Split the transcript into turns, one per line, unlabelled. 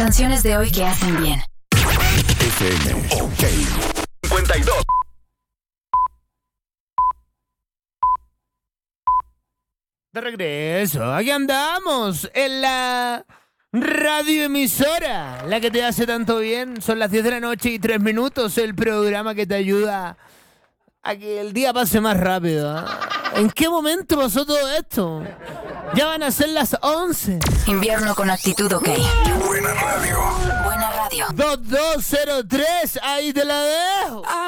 Canciones de hoy que hacen bien.
FM OK 52.
De regreso, aquí andamos en la radioemisora, la que te hace tanto bien. Son las 10 de la noche y 3 minutos, el programa que te ayuda a que el día pase más rápido, ¿eh? ¿En qué momento pasó todo esto? Ya van a ser las 11.
Invierno con actitud OK.
Buena radio.
Buena radio.
2203, ahí te la dejo.